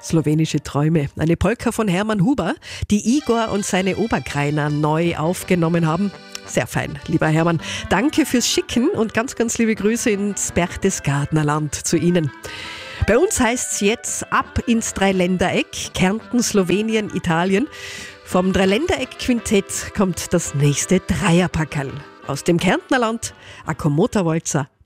Slowenische Träume. Eine Polka von Hermann Huber, die Igor und seine Oberkreiner neu aufgenommen haben. Sehr fein, lieber Hermann. Danke fürs Schicken und ganz, ganz liebe Grüße ins Berchtesgadenerland zu Ihnen. Bei uns heißt es jetzt ab ins Dreiländereck, Kärnten, Slowenien, Italien. Vom Dreiländereck-Quintett kommt das nächste Dreierpackerl. Aus dem Kärntnerland, ein Komoterwalzer